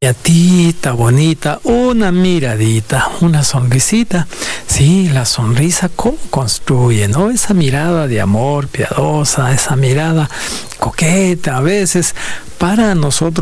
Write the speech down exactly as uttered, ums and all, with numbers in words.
Tita bonita, una miradita, una sonrisita. Sí, la sonrisa, ¿cómo construye, no? Esa mirada de amor piadosa, esa mirada coqueta a veces, para nosotros